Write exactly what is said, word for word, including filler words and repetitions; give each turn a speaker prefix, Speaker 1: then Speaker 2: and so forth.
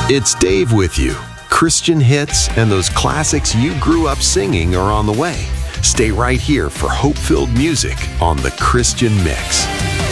Speaker 1: It's Dave with you. Christian hits and those classics you grew up singing are on the way. Stay right here for hope-filled music on The Christian Mix.